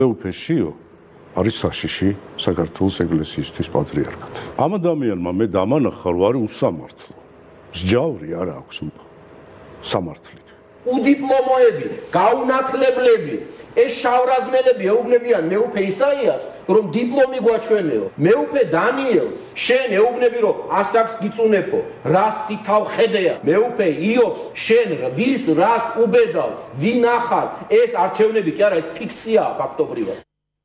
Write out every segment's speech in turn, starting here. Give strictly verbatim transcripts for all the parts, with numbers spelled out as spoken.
მეუფეშიო არის საშიში საქართველოს ეკლესიისთვის პატრიარქად. ამ ადამიანმა მე დამანახა რომ არის უსამართლო. მსჯავრი არ აქვს სამართლით. უდიპლომოები, გაუნათლებლები, ეს შავრაზმელები ეუბნებიან მეუფე ისაიას, რომ დიპლომი გვაჩვენეო. მეუფე დანიელს შენ ეუბნები რომ ასაკს გიწუნებო, რას სითავ ხედეა. მეუფე იობს შენ ვის რას უბედავ, ვინ ახალ, ეს არჩევნები კი არა, ეს ფიქციაა ფაქტობრივად.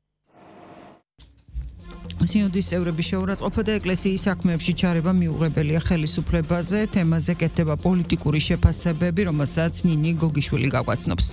სინოდის წევრების შეურაცხყოფა და ეკლესიის საქმეებში ჩარევა მიუღებელია ხელისუფლებაზე. თემაზე კეთდება პოლიტიკური შეფასებები, რომელსაც ნინი გოგიშვილი გაგვაცნობს.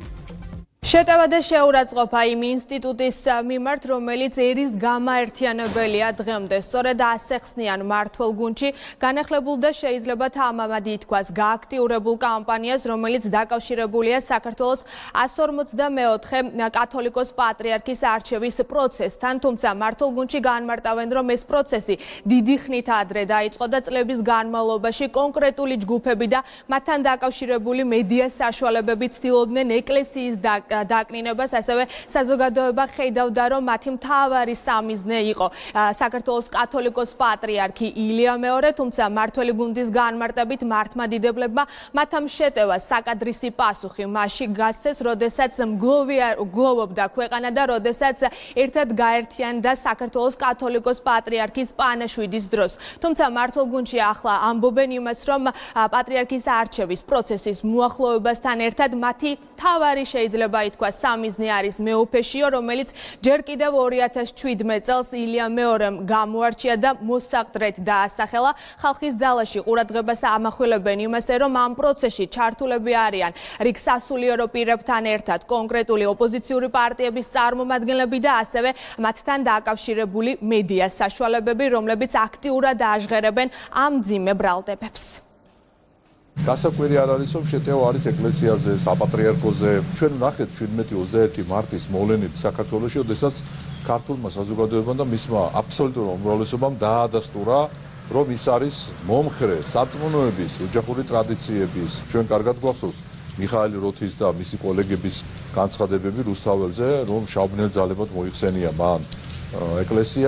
შეტევა და შეურაცხყოფა იმ ინსტიტუტის მიმართ, რომელიც ერის გამაერთიანებელია დღემდე. სწორედ ასე ხსნიან მმართველ გუნდში განახლებულ და შეიძლება თამამად ითქვას გააქტიურებულ კამპანიას, რომელიც დაკავშირებულია საქართველოს ასს ორმოცდამეოთხე კათოლიკოს პატრიარქის არჩევის პროცესთან. თუმცა მმართველ გუნდში განმარტავენ, რომ ეს პროცესი დიდი ხნით ადრე დაიწყო და წლების განმავლობაში კონკრეტული ჯგუფები და მათთან დაკავშირებული მედია საშუალებები ცდილობდნენ ეკლესიის და დაკნინებას, ასევე საზოგადოება ხედავდა, რომ მათი მთავარი სამიზნე იყო საქართველოს კათოლიკოს პატრიარქი ილია მეორე, თუმცა მმართველი გუნდის განმარტებით მართლმადიდებლებმა მათ ამ შეტევას საკადრისი პასუხი მასში გასცეს, როდესაც მგლოვობდა ქვეყანა და როდესაც ერთად გაერთიანდა საქართველოს კათოლიკოს პატრიარქის პანაშვიდის დროს. თუმცა მმართველ გუნდში ახლა ამბობენ იმას, რომ პატრიარქის არჩევის პროცესის მოახლოებასთან ერთად მათი მთავარი შეიძლება ითქვას სამიზნე არის მეუფეშიო, რომელიც ჯერ კიდევ ორი ათას შვიდმეტ წელს ილია მეორემ გამოარჩია და მოსაყდრეთ დაასახელა. ხალხის ძალაში ყურადღებას ამახვილებენ იმასე, რომ ამ პროცესში ჩართულები არიან რიგ სასულიერო პირებთან ერთად კონკრეტული ოპოზიციური პარტიების წარმომადგენლები და ასევე მათთან დაკავშირებული მედია საშუალებები, რომლებიც აქტიურად აჟღერებენ ამ მძიმე ბრალდებებს. გასაკვირი არ არის, რომ შეტევა არის ეკლესიაზე, საპატრიარქოზე. ჩვენ ვნახეთ შვიდმეტი ოცდაერთი მარტის მოვლენით საქართველოში, როდესაც ქართულმა საზოგადოებამ და მისმა აბსოლუტურ უმრავლესობამ დაადასტურა, რომ ის არის მომხრე სარწმუნოების, ოჯახური ტრადიციების. ჩვენ კარგად გვახსოვს მიხაილ როთის და მისი კოლეგების განცხადებები რუსთაველზე, რომ შავ ბნელ ძალებად მოიხსენია მან ეკლესია.